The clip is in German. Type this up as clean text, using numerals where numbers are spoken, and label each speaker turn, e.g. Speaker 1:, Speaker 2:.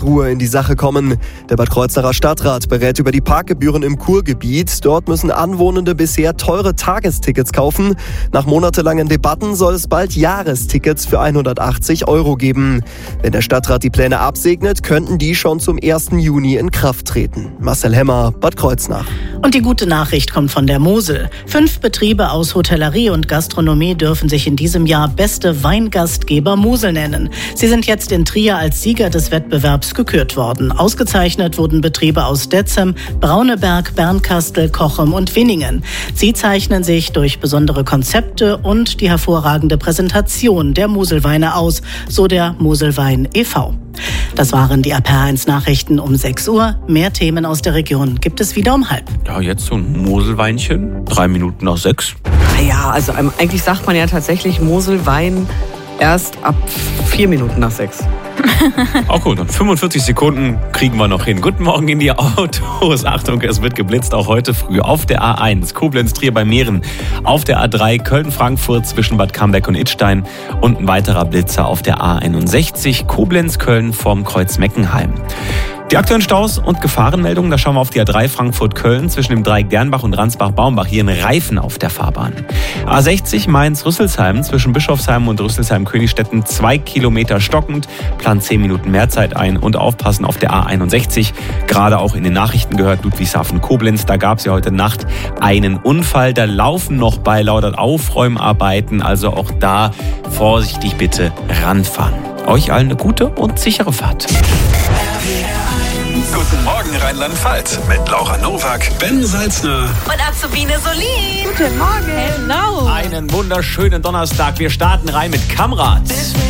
Speaker 1: Ruhe in die Sache kommen. Der Bad Kreuznacher Stadtrat berät über die Parkgebühren im Kurgebiet. Dort müssen Anwohnende bisher teure Tagestickets kaufen. Nach monatelangen Debatten soll es bald Jahrestickets für 180 € geben. Wenn der Stadtrat die Pläne absegnet, könnten die schon zum 1. Juni in Kraft treten. Marcel Hemmer, Bad Kreuznach.
Speaker 2: Und die gute Nachricht kommt von der Mosel. 5 Betriebe aus Hotellerie und Gastronomie dürfen sich in diesem Jahr beste Weingastgeber Mosel nennen. Sie sind jetzt in Trier als Sieger des Wettbewerbs gekürt worden. Ausgezeichnet wurden Betriebe aus Detzem, Brauneberg, Bernkastel, Cochem und Winningen. Sie zeichnen sich durch besondere Konzepte und die hervorragende Präsentation der Moselweine aus, so der Moselwein e.V. Das waren die RPR1 Nachrichten um 6 Uhr. Mehr Themen aus der Region gibt es wieder um 5:30.
Speaker 3: Ja, jetzt so ein Moselweinchen, 3 Minuten nach 6.
Speaker 4: Ja, also eigentlich sagt man ja tatsächlich Moselwein erst ab 4 Minuten nach 6.
Speaker 3: Auch gut, und 45 Sekunden kriegen wir noch hin. Guten Morgen in die Autos. Achtung, es wird geblitzt, auch heute früh. Auf der A1 Koblenz-Trier bei Mähren. Auf der A3 Köln-Frankfurt zwischen Bad Camberg und Idstein. Und ein weiterer Blitzer auf der A61 Koblenz-Köln vorm Kreuz Meckenheim. Die aktuellen Staus und Gefahrenmeldungen, da schauen wir auf die A3 Frankfurt-Köln zwischen dem Dreieck Dernbach und Ransbach-Baumbach. Hier ein Reifen auf der Fahrbahn. A60 Mainz-Rüsselsheim zwischen Bischofsheim und Rüsselsheim-Königstetten 2 Kilometer stockend. Plant 10 Minuten Mehrzeit ein und aufpassen auf der A61. Gerade auch in den Nachrichten gehört Ludwigshafen-Koblenz. Da gab es ja heute Nacht einen Unfall. Da laufen noch bei lauter Aufräumarbeiten. Also auch da vorsichtig bitte ranfahren. Euch allen eine gute und sichere Fahrt.
Speaker 5: Guten Morgen Rheinland-Pfalz mit Laura Nowak, Ben Salzner
Speaker 6: und Azubine Solin.
Speaker 4: Guten Morgen.
Speaker 6: Hello.
Speaker 3: Einen wunderschönen Donnerstag. Wir starten rein mit Kamrat.